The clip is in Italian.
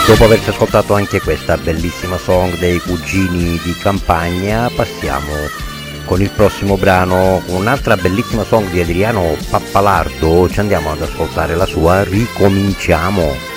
Dopo averci ascoltato anche questa bellissima song dei Cugini di Campagna, passiamo con il prossimo brano, con un'altra bellissima song di Adriano Pappalardo. Ci andiamo ad ascoltare la sua Ricominciamo.